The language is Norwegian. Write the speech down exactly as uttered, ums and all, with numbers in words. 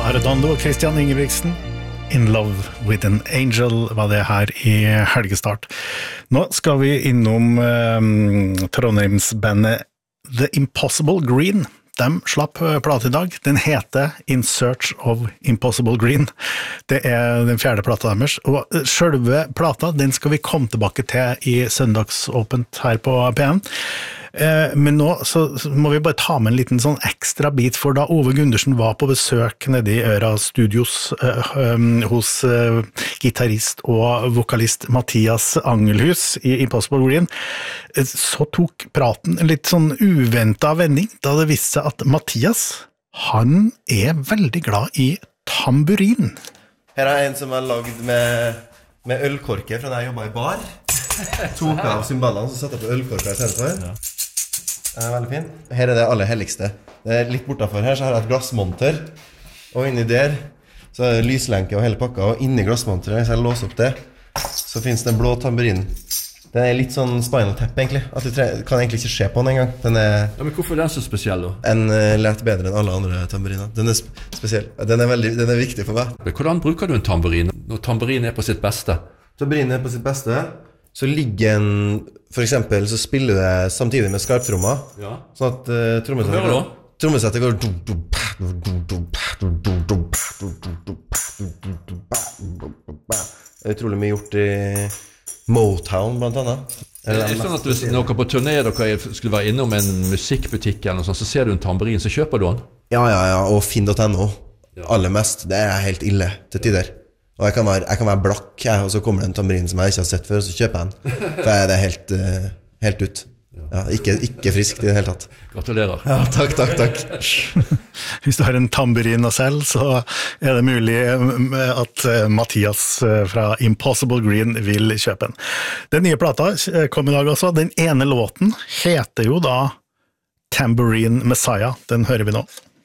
Arredondo og Christian Ingebrigtsen. In Love with an Angel var det her i helgestart. Nå skal vi innom um, Trondheimsbandet The Impossible Green. De slapp plate i dag. Den heter In Search of Impossible Green. Det er den fjerde plata deres. Og selve plata, den skal vi komme tilbake til i søndagsåpent her på P N. Men nå så må vi bare ta med en liten sånn ekstra bit, for da Ove Gundersen var på besøk nede i Øra Studios uh, um, hos uh, gitarist og vokalist Mathias Angelhus i Impossible Green, så tok praten en litt sånn uventet vending, da det viste seg at Mathias, han er veldig glad i tamburin. Her er en som er laget med, med ølkorker fra da jeg jobbet i bar. Tok av symbolene, så satt jeg på ølkorker i stedet for. Ja. Det er veldig fin. Her er det aller helligste. Det er litt bortenfor her, så har jeg et glassmonter. Og inni der, så er det lyslenke og hele pakka. Og inni glassmonteret, hvis jeg låser opp det, så finnes det en blå tamburin. Den er litt sånn Spinal Tap, egentlig. At du tre- kan egentlig ikke se på den en gang. Den er... Ja, men hvorfor er den så spesiell, da? En uh, lett bedre enn alle andre tamburiner. Den er sp- spesiell. Den er, veldig, den er viktig for meg. Hvordan bruker du en tamburin når tamburin er på sitt beste? Tamburin er på sitt beste... Så ligger en, for eksempel, så spiller det samtidig med skarptromma. Ja. Sånn at uh, trommesettet Hva hører går, trommesettet går Det er utrolig mye gjort i Motown, blant annet. Det er sånn at hvis noen på turné dere skulle være innom en musikkbutikk eller noe sånt, så ser du en tamburin, så kjøper du den? Ja, ja, ja, og finn punktum no. Aller mest, det er helt ille til tider. Og jeg kan være, jeg kan være blakk, jeg, og så kommer det en tamburin som jeg ikke har sett før, og så kjøper jeg den. For det er helt, uh, helt ut. Ja, ikke, ikke frisk i det hele tatt. Gratulerer. Ja, takk, takk, takk. Hvis du har en tamburin selv, så er det mulig at Mathias fra Impossible Green vil kjøpe den. Den nye plata kom i dag også. Den ene låten heter jo da Tambourine Messiah. Den hører vi nå.